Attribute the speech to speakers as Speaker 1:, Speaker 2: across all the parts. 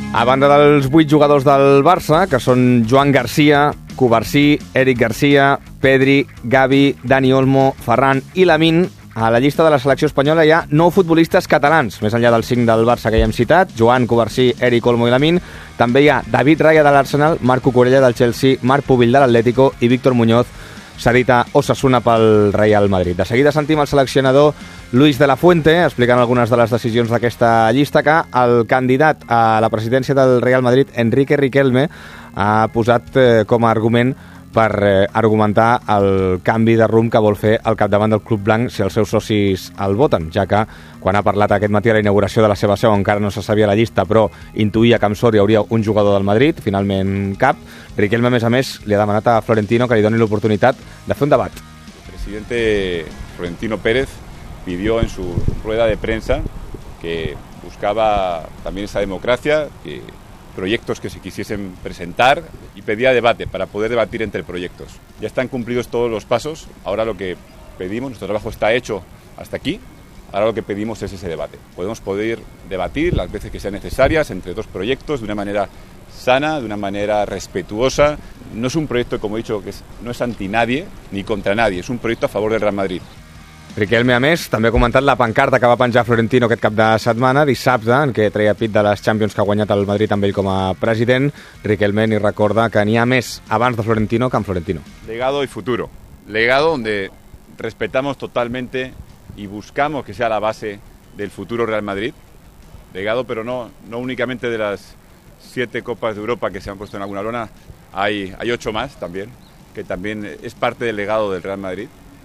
Speaker 1: A banda dels 8 jugadors del Barça, que són Joan Garcia, Covarsí, Eric Garcia, Pedri, Gavi, Dani Olmo, Ferran i Lamine, a la llista de la selecció espanyola hi ha 9 futbolistes catalans, més enllà dels 5 del Barça que ja hem citat, Joan, Covarsí, Eric, Olmo i Lamine. També hi ha David Raya de l'Arsenal, Marc Cucurella del Chelsea, Marc Pubill de l'Atlético i Víctor Muñoz, cedit a Osasuna pel Real Madrid. De seguida sentim el seleccionador Luis de la Fuente explicant algunes de les decisions d'aquesta llista, que el candidat a la presidència del Real Madrid, Enrique Riquelme, ha posat com a argument per argumentar el canvi de rumb que vol fer al capdavant del club blanc si els seus socis el voten, ja que quan ha parlat aquest matí a la inauguració de la seva seu encara no se sabia la llista, però intuïa que amb sort hi hauria un jugador del Madrid, finalment cap. Riquelme, a més, li ha demanat a Florentino que li doni l'oportunitat de fer un debat.
Speaker 2: El presidente Florentino Pérez pidió en su rueda de prensa que buscaba también esa democracia, que proyectos que se quisiesen presentar, y pedía debate para poder debatir entre proyectos. Ya están cumplidos todos los pasos, ahora lo que pedimos, nuestro trabajo está hecho hasta aquí, ahora lo que pedimos es ese debate. Podemos poder debatir las veces que sean necesarias entre dos proyectos de una manera sana, de una manera respetuosa. No es un proyecto, como he dicho, que no es anti nadie ni contra nadie, es un proyecto a favor del Real Madrid.
Speaker 1: Riquelme, a més, també ha comentat la pancarta que va penjar Florentino aquest cap de setmana, dissabte, en què treia pit de les Champions que ha guanyat el Madrid amb ell com a president. Riquelme ni recorda que n'hi ha més abans de Florentino que amb Florentino.
Speaker 2: Legado y futuro. Legado donde respetamos totalmente y buscamos que sea la base del futuro Real Madrid. Legado, pero no únicamente de las 7 Copas de Europa que se han puesto en alguna lona, hay 8 más también, que también es parte del legado del Real Madrid.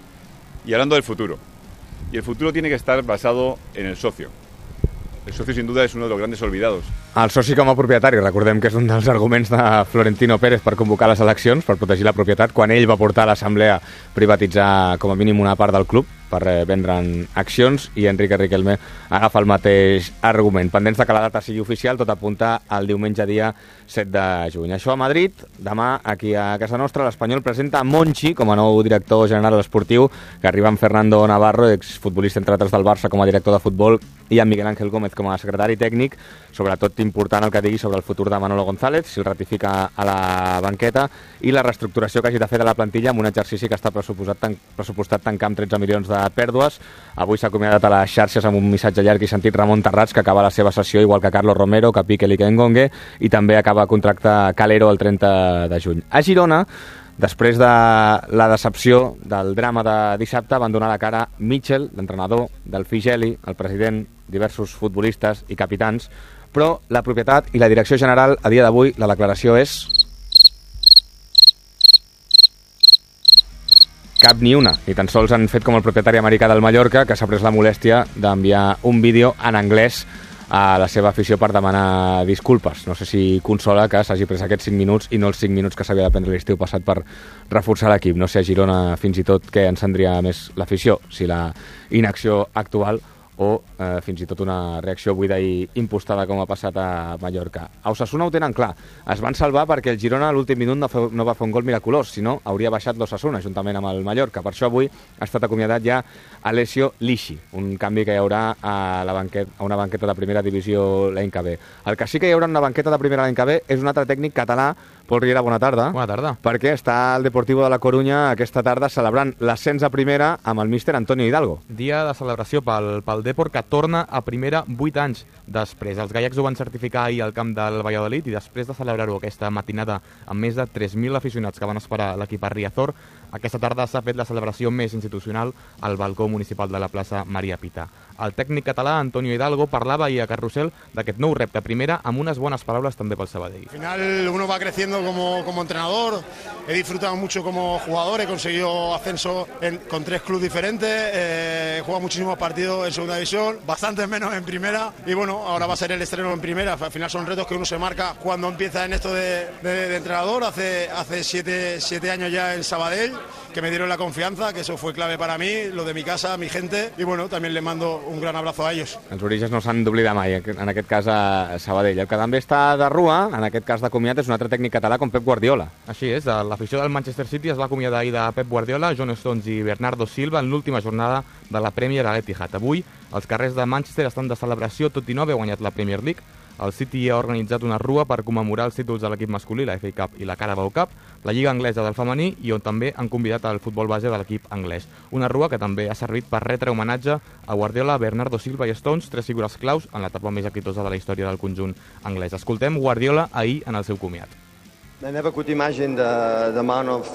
Speaker 2: Y hablando del futuro, y el futuro tiene que estar basado en el socio. El socio, sin duda, es uno de los grandes olvidados.
Speaker 1: El soci com a propietari, recordem que és un dels arguments de Florentino Pérez per convocar les eleccions, per protegir la propietat, quan ell va portar a l'Assemblea privatitzar com a mínim una part del club per vendre'n accions, i Enrique Riquelme agafa el mateix argument. Pendents de que la data sigui oficial, tot apunta al diumenge dia 7 de juny. Això a Madrid. Demà, aquí a casa nostra, l'Espanyol presenta Monchi com a nou director general esportiu, que arriba amb Fernando Navarro, exfutbolista entre altres del Barça, com a director de futbol, i amb Miguel Ángel Gómez com a secretari tècnic. Sobretot important el que digui sobre el futur de Manolo González, si el ratifica a la banqueta, i la reestructuració que hagi de fer de la plantilla amb un exercici que està pressupostat tancar amb 13 milions de pèrdues. Avui s'ha acomiadat a les xarxes amb un missatge llarg i sentit Ramon Terrats, que acaba la seva sessió igual que Carlos Romero, que Piqué i Kengongue, i també acaba contracte Calero el 30 de juny. A Girona, després de la decepció del drama de dissabte, van donar la cara Mitchell, l'entrenador, del Figeli, el president, diversos futbolistes i capitans, però la propietat i la direcció general, a dia d'avui, la declaració és cap ni una. Ni tan sols han fet com el propietari americà del Mallorca, que s'ha pres la molèstia d'enviar un vídeo en anglès a la seva afició per demanar disculpes. No sé si consola que s'hagi pres aquests 5 minuts i no els 5 minuts que s'havia de prendre l'estiu passat per reforçar l'equip. No sé a Girona fins i tot què encendria més l'afició, si la inacció actual o fins i tot una reacció buida i impostada com ha passat a Mallorca. A Osasuna ho tenen clar. Es van salvar perquè el Girona a l'últim minut no va fer un gol miraculós, sinó hauria baixat l'Osasuna juntament amb el Mallorca. Per això avui ha estat acomiadat ja Alessio Lixi, un canvi que hi haurà a una banqueta de primera divisió l'any que ve. El que sí que hi haurà una banqueta de primera l'any que ve és un altre tècnic català. Pol Riera, bona tarda.
Speaker 3: Bona tarda.
Speaker 1: Perquè està el Deportivo de la Corunya aquesta tarda celebrant l'ascens a primera amb el míster Antonio Hidalgo.
Speaker 3: Dia de celebració pel Depor, que torna a primera 8 anys després. Els gallecs ho van certificar ahir al camp del Valladolid, i després de celebrar-ho aquesta matinada amb més de 3.000 aficionats que van esperar l'equip a Riazor, aquesta tarda s'ha fet la celebració més institucional al balcó municipal de la plaça Maria Pita. El tècnic català Antonio Hidalgo parlava ahir a Carrusel d'aquest nou repte a primera amb unes bones paraules també pel Sabadell.
Speaker 4: Al final uno va creciendo como entrenador, he disfrutado mucho como jugador, he conseguido ascenso con 3 clubes diferentes, he jugado muchísimos partidos en segunda división, bastantes menos en primera, y bueno, ahora va a ser el estreno en primera. Al final son retos que uno se marca cuando empieza en esto de entrenador. Hace 7 años ya en Sabadell, que me dieron la confianza, que eso fue clave para mí, lo de mi casa, mi gente, y bueno, también les mando un gran abrazo a ellos.
Speaker 1: Els orígens no s'han d'oblidar mai, en aquest cas a Sabadell. El que també està de rua, en aquest cas de comiat, és un altre tècnic català com Pep Guardiola.
Speaker 3: Així és, l'afició del Manchester City es va acomiadar ahir de Pep Guardiola, John Stones i Bernardo Silva en l'última jornada de la Premier a l'Etihad. Avui, els carrers de Manchester estan de celebració, tot i no haver guanyat la Premier League. El City ha organitzat una rua per commemorar els títols de l'equip masculí, la FA Cup i la Carabao Cup, la Lliga Anglesa del femení i on també han convidat al futbol base de l'equip anglès. Una rua que també ha servit per retre homenatge a Guardiola, Bernardo Silva i Stones, tres figures claus en l'etapa més exitosa de la història del conjunt anglès. Escoltem Guardiola ahir en el seu comiat.
Speaker 5: I never could imagine the amount of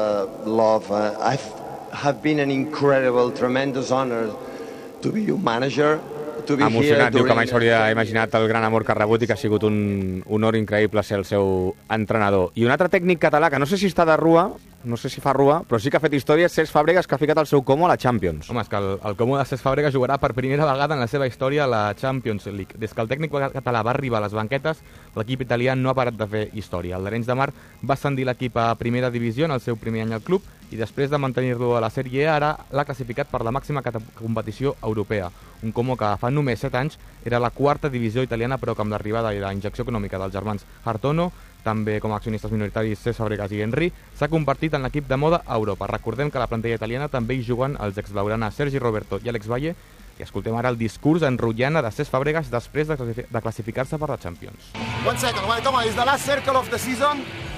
Speaker 5: love. I have been an incredible, tremendous honor to be your manager, to be
Speaker 1: emocionat,
Speaker 5: here.
Speaker 1: diu que mai s'hauria imaginat el gran amor que ha rebut i que ha sigut un honor increïble ser el seu entrenador. I un altre tècnic català, que no sé si està de rua, no sé si fa rua, però sí que ha fet història, Cesc Fàbregas, que ha ficat el seu Como a la Champions.
Speaker 3: Home, és que el Como de Cesc Fàbregas jugarà per primera vegada en la seva història a la Champions League. Des que el tècnic català va arribar a les banquetes, l'equip italià no ha parat de fer història. El d'Arenys de Mar va ascendir l'equip a primera divisió en el seu primer any al club i després de mantenir-lo a la Sèrie A, ara l'ha classificat per la màxima competició europea. Un Como que fa només 7 anys era la quarta divisió italiana, però que amb l'arribada i la injecció econòmica dels germans Hartono, també com a accionistes minoritaris Cesc Fàbregas i Henry, s'ha convertit en l'equip de moda a Europa. Recordem que a la plantilla italiana també hi juguen els exblaugrana Sergi Roberto i Alex Valle, i escoltem ara el discurs enrotllana de Cesc Fàbregas després de classificar-se per la Champions.
Speaker 6: One second, come on, it's the last circle of the season.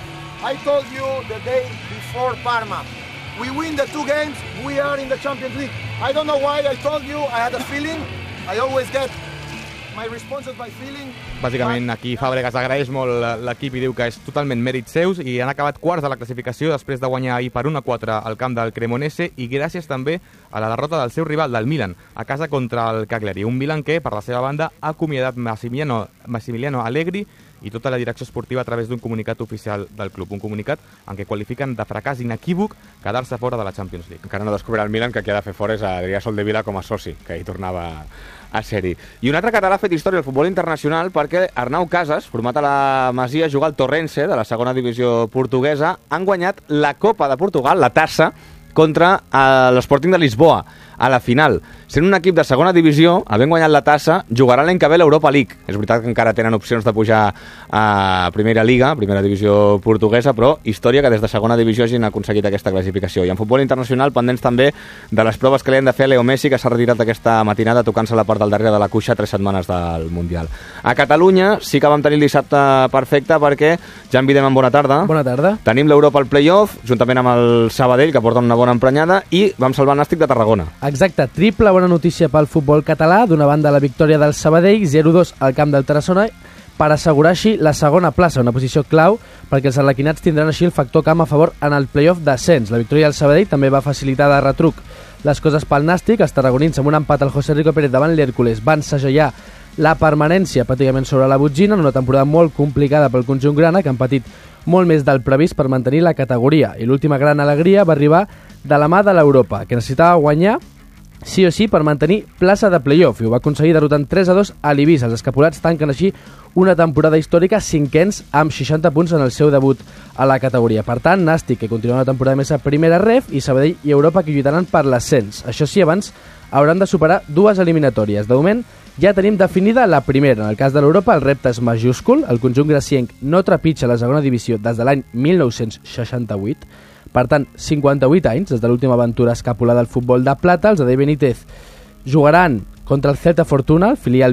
Speaker 6: I told you the day before Parma. We win the 2 games, we are in the Champions League. I don't know why I told you, I had a feeling. I always get my responses by feeling.
Speaker 3: Bàsicament, aquí Fàbregas agraeix molt l'equip i diu que és totalment mèrits seus i han acabat quarts de la classificació després de guanyar ahir per 1-4 al camp del Cremonese i gràcies també a la derrota del seu rival, del Milan, a casa contra el Cagliari. Un Milan que, per la seva banda, ha acomiadat Massimiliano Allegri i tota la direcció esportiva a través d'un comunicat oficial del club. Un comunicat en què qualifiquen de fracàs inequívoc quedar-se fora de la Champions League.
Speaker 1: Encara no descobrirà el Milan que qui ha de fer fora és Adrià Soldevila com a soci, que hi tornava a ser-hi. I un altre català ha fet història al futbol internacional perquè Arnau Casas, format a la Masia, juga al Torrense, de la segona divisió portuguesa, han guanyat la Copa de Portugal, la tassa, contra l'Sporting de Lisboa, a la final. Sent un equip de segona divisió, havent guanyat la tassa, jugarà l'any que ve l'Europa League. És veritat que encara tenen opcions de pujar a Primera Liga, Primera Divisió portuguesa, però història que des de segona divisió hagin aconseguit aquesta classificació. I en futbol internacional, pendents també de les proves que li han de fer a Leo Messi, que s'ha retirat aquesta matinada tocant-se la part del darrere de la cuixa 3 setmanes del Mundial. A Catalunya sí que vam tenir el dissabte perfecte perquè, Jan Videm, bona tarda.
Speaker 7: Bona tarda.
Speaker 1: Tenim l'Europa al play-off, juntament amb el Sabadell, que porta una bona emprenyada, i vam salvar el Nàstic de Tarragona.
Speaker 7: Exacte, triple bona notícia pel futbol català. D'una banda, la victòria del Sabadell, 0-2 al camp del Tarassona, per assegurar així la segona plaça, una posició clau perquè els arlequinats tindran així el factor camp a favor en el play-off d'ascens. La victòria del Sabadell també va facilitar de retruc les coses pel Nàstic. Els tarragonins, amb un empat al José Rico Pérez davant l'Hèrcules, van segellar la permanència pràcticament sobre la botzina en una temporada molt complicada pel conjunt grana, que han patit molt més del previst per mantenir la categoria. I l'última gran alegria va arribar de la mà de l'Europa, que necessitava guanyar sí o sí per mantenir plaça de play-off, i ho va aconseguir derrotant 3-2 a l'Eivissa. Els escapulats tanquen així una temporada històrica, cinquens amb 60 punts en el seu debut a la categoria. Per tant, Nàstic, que continua una temporada més a primera ref, i Sabadell i Europa, que lluitaran per l'ascens. Això sí, abans hauran de superar 2 eliminatòries. De moment, ja tenim definida la primera. En el cas de l'Europa, el repte és majúscul. El conjunt gracienc no trepitja la segona divisió des de l'any 1968. Per tant, 58 anys des de l'última aventura escapulada del futbol de plata. Els de Benítez jugaran contra el Celta Fortuna, el filial